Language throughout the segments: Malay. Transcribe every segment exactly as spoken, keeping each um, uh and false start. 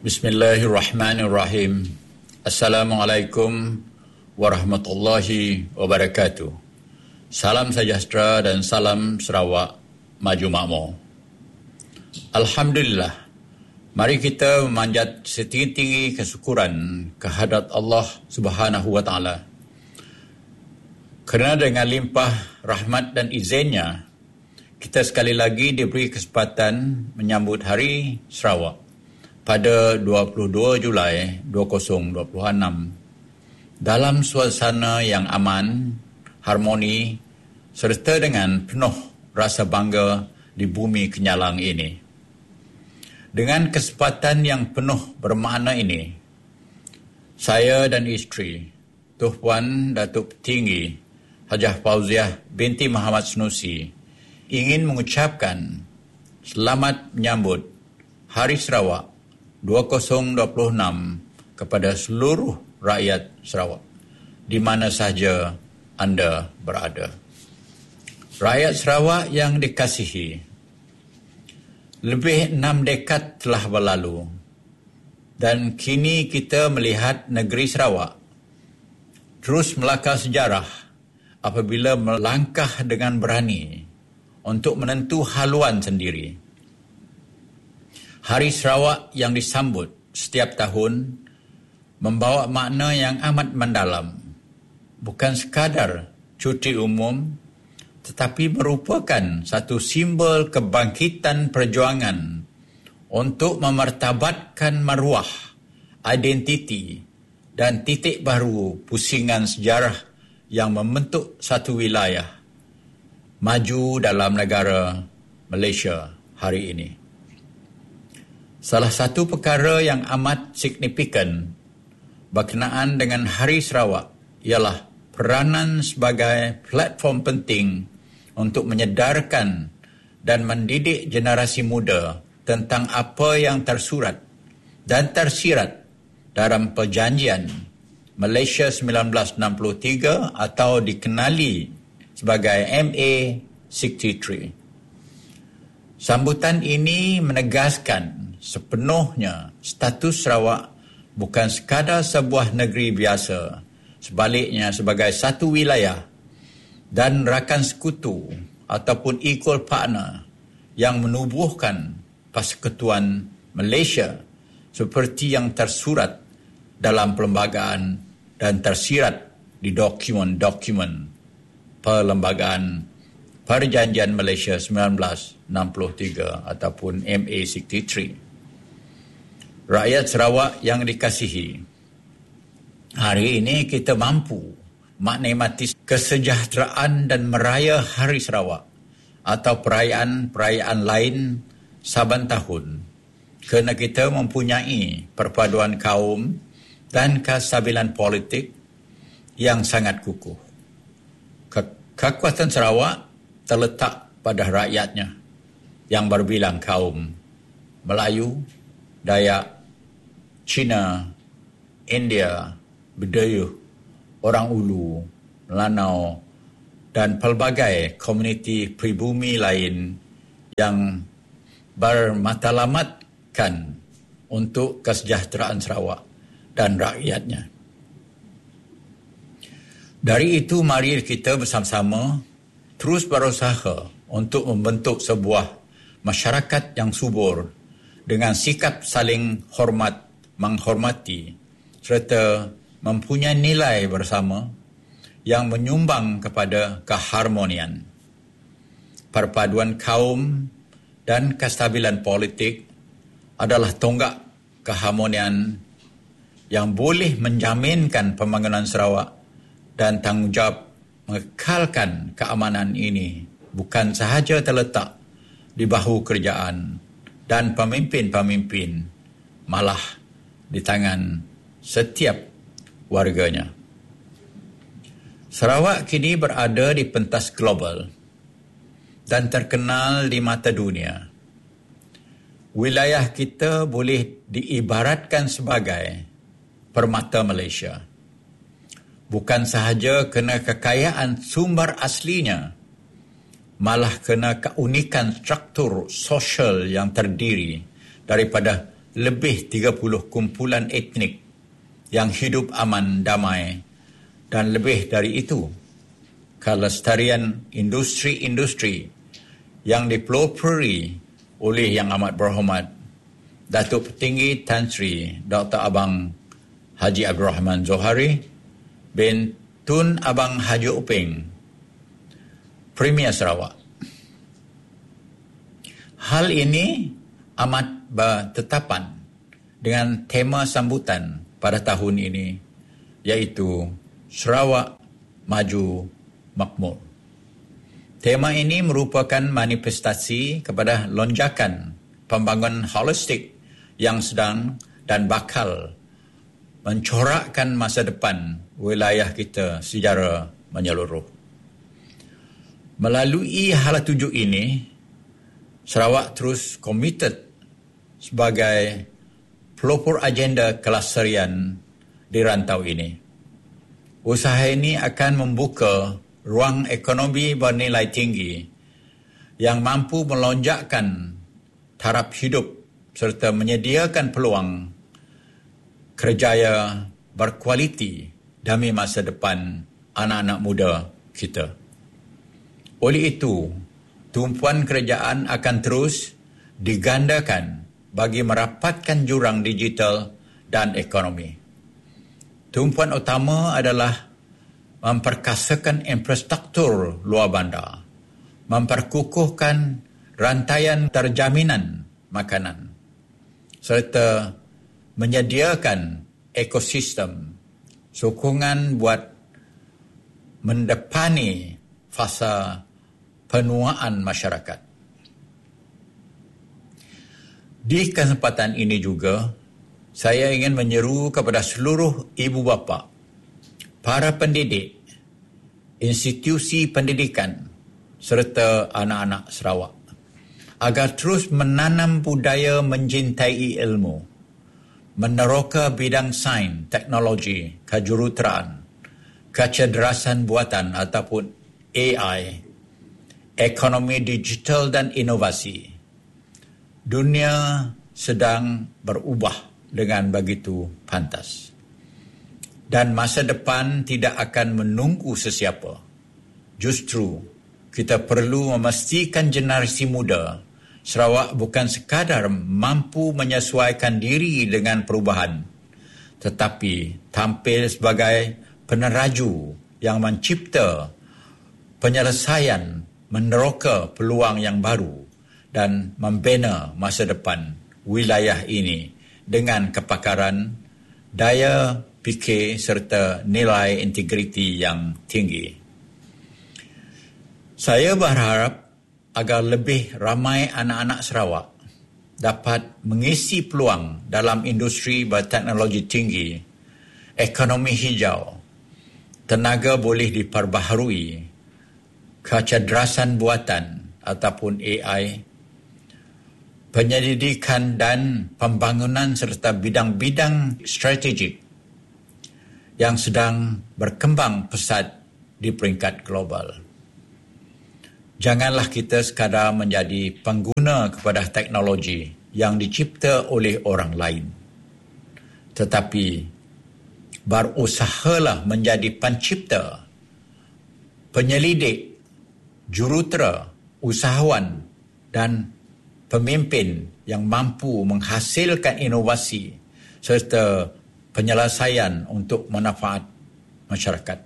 Bismillahirrahmanirrahim. Assalamualaikum warahmatullahi wabarakatuh. Salam sejahtera dan salam Sarawak maju makmur. Alhamdulillah. Mari kita memanjat setinggi-tinggi kesyukuran kehadrat Allah Subhanahu wa taala. Kerana dengan limpah rahmat dan izinnya, kita sekali lagi diberi kesempatan menyambut Hari Sarawak pada dua puluh dua Julai dua ribu dua puluh enam dalam suasana yang aman, harmoni serta dengan penuh rasa bangga di bumi kenyalang ini. Dengan kesempatan yang penuh bermakna ini, saya dan isteri, Tuh Puan Datuk Petinggi Hajah Fauziah binti Muhammad Sanusi ingin mengucapkan selamat menyambut Hari Sarawak dua ribu dua puluh enam kepada seluruh rakyat Sarawak di mana sahaja anda berada. Rakyat Sarawak yang dikasihi, lebih enam dekad telah berlalu dan kini kita melihat negeri Sarawak terus melakar sejarah apabila melangkah dengan berani untuk menentu haluan sendiri. Hari Sarawak yang disambut setiap tahun membawa makna yang amat mendalam. Bukan sekadar cuti umum, tetapi merupakan satu simbol kebangkitan perjuangan untuk memartabatkan maruah, identiti dan titik baru pusingan sejarah yang membentuk satu wilayah maju dalam negara Malaysia hari ini. Salah satu perkara yang amat signifikan berkenaan dengan Hari Sarawak ialah peranan sebagai platform penting untuk menyedarkan dan mendidik generasi muda tentang apa yang tersurat dan tersirat dalam Perjanjian Malaysia seribu sembilan ratus enam puluh tiga atau dikenali sebagai M A enam puluh tiga. Sambutan ini menegaskan sepenuhnya status Sarawak bukan sekadar sebuah negeri biasa, sebaliknya sebagai satu wilayah dan rakan sekutu ataupun equal partner yang menubuhkan persekutuan Malaysia seperti yang tersurat dalam perlembagaan dan tersirat di dokumen-dokumen perlembagaan Perjanjian Malaysia seribu sembilan ratus enam puluh tiga ataupun M A enam puluh tiga. Rakyat Sarawak yang dikasihi, hari ini kita mampu menikmati kesejahteraan dan meraya Hari Sarawak atau perayaan-perayaan lain saban tahun kerana kita mempunyai perpaduan kaum dan kestabilan politik yang sangat kukuh. Ke- kekuatan Sarawak terletak pada rakyatnya yang berbilang kaum Melayu, Dayak, Cina, India, Bidayuh, Orang Ulu, Melanau dan pelbagai komuniti pribumi lain yang bermatlamatkan untuk kesejahteraan Sarawak dan rakyatnya. Dari itu mari kita bersama-sama terus berusaha untuk membentuk sebuah masyarakat yang subur dengan sikap saling hormat, menghormati serta mempunyai nilai bersama yang menyumbang kepada keharmonian. Perpaduan kaum dan kestabilan politik adalah tonggak keharmonian yang boleh menjaminkan pembangunan Sarawak dan tanggungjawab mengekalkan keamanan ini bukan sahaja terletak di bahu kerajaan dan pemimpin-pemimpin, malah di tangan setiap warganya. Sarawak kini berada di pentas global dan terkenal di mata dunia. Wilayah kita boleh diibaratkan sebagai permata Malaysia. Bukan sahaja kerana kekayaan sumber aslinya, malah kerana keunikan struktur sosial yang terdiri daripada lebih tiga puluh kumpulan etnik yang hidup aman, damai, dan lebih dari itu, kelestarian industri-industri yang dipelopori oleh Yang Amat Berhormat Datuk Petinggi Tan Sri Doktor Abang Haji Abdul Rahman Zohari bin Tun Abang Haji Upeng, Premier Sarawak. Hal ini amat bertetapan dengan tema sambutan pada tahun ini, iaitu Sarawak Maju Makmur. Tema ini merupakan manifestasi kepada lonjakan pembangunan holistik yang sedang dan bakal mencorakkan masa depan wilayah kita secara menyeluruh. Melalui hala tuju ini, Sarawak terus komited sebagai pelopor agenda kelestarian di rantau ini. Usaha ini akan membuka ruang ekonomi bernilai tinggi yang mampu melonjakkan taraf hidup serta menyediakan peluang kerjaya berkualiti demi masa depan anak-anak muda kita. Oleh itu, tumpuan kerajaan akan terus digandakan bagi merapatkan jurang digital dan ekonomi. Tumpuan utama adalah memperkasakan infrastruktur luar bandar, memperkukuhkan rantaian terjaminan makanan, serta menyediakan ekosistem sokongan buat mendepani fasa penuaan masyarakat. Di kesempatan ini juga, saya ingin menyeru kepada seluruh ibu bapa, para pendidik, institusi pendidikan serta anak-anak Sarawak agar terus menanam budaya mencintai ilmu, meneroka bidang sains, teknologi, kejuruteraan, kecerdasan buatan ataupun A I, ekonomi digital dan inovasi. Dunia sedang berubah dengan begitu pantas. Dan masa depan tidak akan menunggu sesiapa. Justru, kita perlu memastikan generasi muda Sarawak bukan sekadar mampu menyesuaikan diri dengan perubahan, tetapi tampil sebagai peneraju yang mencipta penyelesaian, meneroka peluang yang baru dan membina masa depan wilayah ini dengan kepakaran, daya fikir serta nilai integriti yang tinggi. Saya berharap agar lebih ramai anak-anak Sarawak dapat mengisi peluang dalam industri berteknologi tinggi, ekonomi hijau, tenaga boleh diperbaharui, kecerdasan buatan ataupun A I, penyelidikan dan pembangunan serta bidang-bidang strategik yang sedang berkembang pesat di peringkat global. Janganlah kita sekadar menjadi pengguna kepada teknologi yang dicipta oleh orang lain, tetapi berusahalah menjadi pencipta, penyelidik, jurutera, usahawan dan pemimpin yang mampu menghasilkan inovasi serta penyelesaian untuk manfaat masyarakat.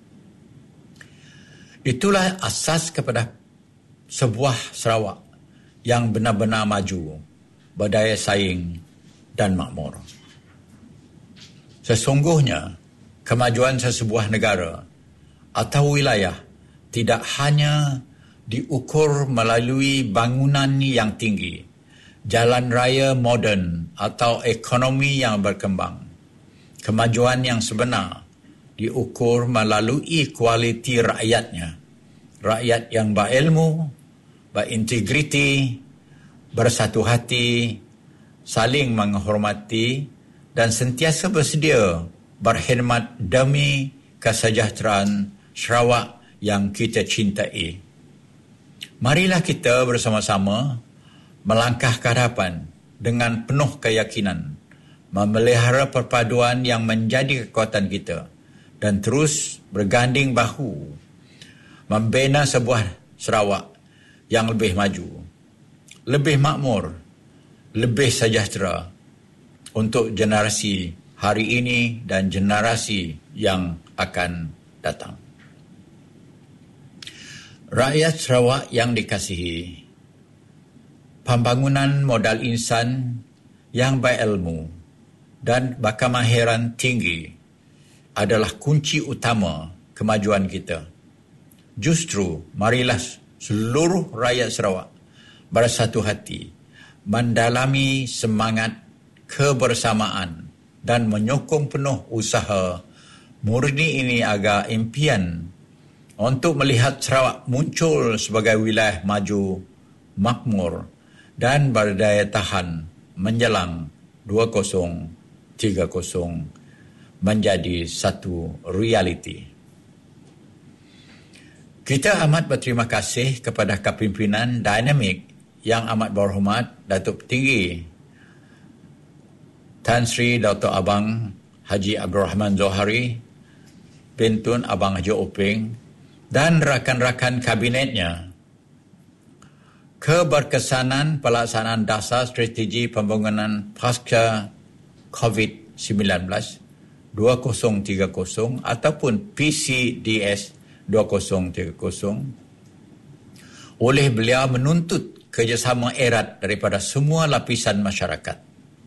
Itulah asas kepada sebuah Sarawak yang benar-benar maju, berdaya saing dan makmur. Sesungguhnya, kemajuan sesebuah negara atau wilayah tidak hanya diukur melalui bangunan yang tinggi, jalan raya moden atau ekonomi yang berkembang. Kemajuan yang sebenar diukur melalui kualiti rakyatnya. Rakyat yang berilmu, berintegriti, bersatu hati, saling menghormati dan sentiasa bersedia berkhidmat demi kesejahteraan Sarawak yang kita cintai. Marilah kita bersama-sama melangkah ke hadapan dengan penuh keyakinan, memelihara perpaduan yang menjadi kekuatan kita dan terus berganding bahu membina sebuah Sarawak yang lebih maju, lebih makmur, lebih sejahtera untuk generasi hari ini dan generasi yang akan datang. Rakyat Sarawak yang dikasihi, pembangunan modal insan yang berilmu dan berkemahiran tinggi adalah kunci utama kemajuan kita. Justru, marilah seluruh rakyat Sarawak bersatu hati, mendalami semangat kebersamaan dan menyokong penuh usaha murni ini agar impian untuk melihat Sarawak muncul sebagai wilayah maju, makmur dan berdaya tahan menjelang dua ribu tiga puluh menjadi satu realiti. Kita amat berterima kasih kepada kepimpinan dinamik yang amat berhormat Datuk Petinggi Tan Sri Doktor Abang Haji Abdul Rahman Zohari, Bintun Abang Haji Openg dan rakan-rakan kabinetnya. Keberkesanan pelaksanaan dasar strategi pembangunan pasca covid sembilan belas dua ribu tiga puluh ataupun P C D S dua ribu tiga puluh oleh beliau menuntut kerjasama erat daripada semua lapisan masyarakat.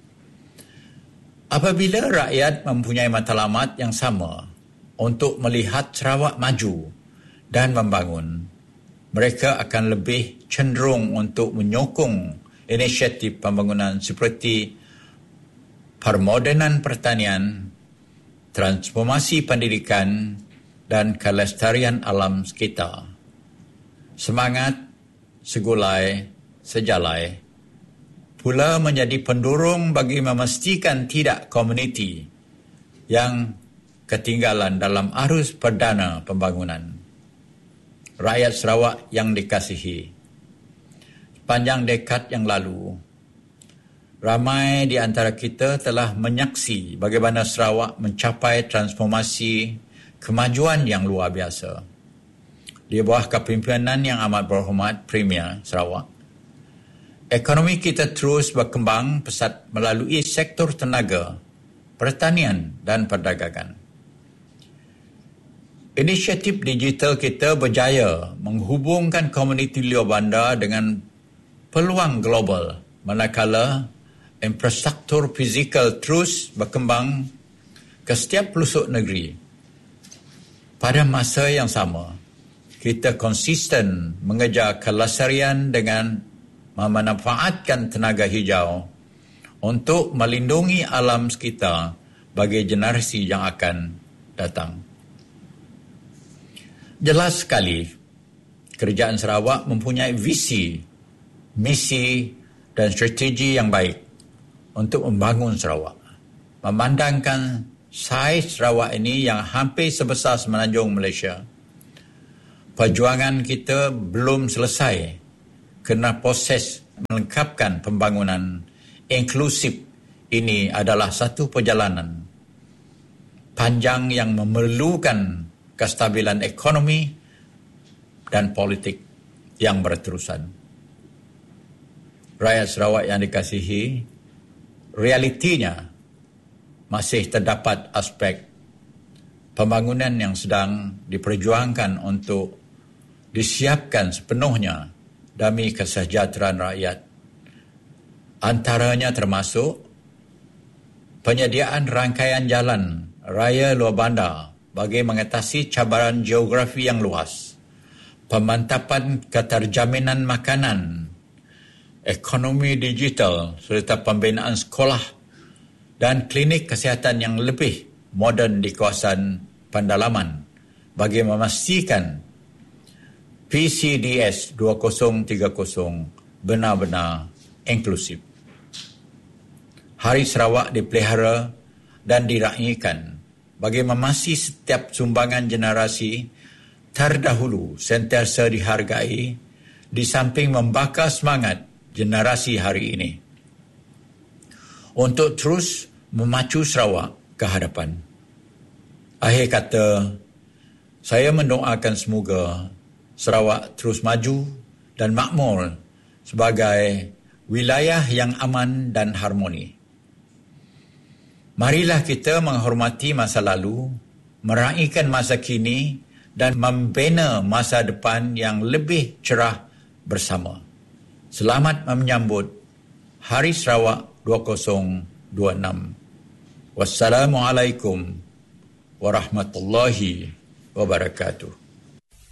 Apabila rakyat mempunyai matlamat yang sama untuk melihat Sarawak maju dan membangun, mereka akan lebih cenderung untuk menyokong inisiatif pembangunan seperti permodenan pertanian, transformasi pendidikan dan kelestarian alam sekitar. Semangat segulai sejalai pula menjadi pendorong bagi memastikan tidak komuniti yang ketinggalan dalam arus perdana pembangunan. Rakyat Sarawak yang dikasihi, sepanjang dekad yang lalu, ramai di antara kita telah menyaksi bagaimana Sarawak mencapai transformasi kemajuan yang luar biasa. Di bawah kepimpinan yang amat berhormat Premier Sarawak, ekonomi kita terus berkembang pesat melalui sektor tenaga, pertanian dan perdagangan. Inisiatif digital kita berjaya menghubungkan komuniti luar bandar dengan peluang global, manakala infrastruktur fizikal terus berkembang ke setiap pelosok negeri. Pada masa yang sama, kita konsisten mengejar kelestarian dengan memanfaatkan tenaga hijau untuk melindungi alam sekitar bagi generasi yang akan datang. Jelas sekali, Kerajaan Sarawak mempunyai visi, misi dan strategi yang baik untuk membangun Sarawak. Memandangkan saiz Sarawak ini yang hampir sebesar semenanjung Malaysia, perjuangan kita belum selesai kerana proses melengkapkan pembangunan inklusif ini adalah satu perjalanan panjang yang memerlukan kestabilan ekonomi dan politik yang berterusan. Rakyat Sarawak yang dikasihi, realitinya masih terdapat aspek pembangunan yang sedang diperjuangkan untuk disiapkan sepenuhnya demi kesejahteraan rakyat. Antaranya termasuk penyediaan rangkaian jalan raya luar bandar bagi mengatasi cabaran geografi yang luas, pemantapan keterjaminan makanan, ekonomi digital serta pembinaan sekolah dan klinik kesihatan yang lebih moden di kawasan pendalaman bagi memastikan P C D S dua ribu tiga puluh benar-benar inklusif. Hari Sarawak dipelihara dan diraihkan bagi memasi setiap sumbangan generasi terdahulu sentiasa dihargai di samping membakar semangat generasi hari ini. untuk terus memacu Sarawak ke hadapan. Akhir kata, saya mendoakan semoga Sarawak terus maju dan makmur sebagai wilayah yang aman dan harmoni. Marilah kita menghormati masa lalu, meraihkan masa kini dan membina masa depan yang lebih cerah bersama. Selamat menyambut Hari Sarawak dua ribu dua puluh enam. Wassalamualaikum warahmatullahi wabarakatuh.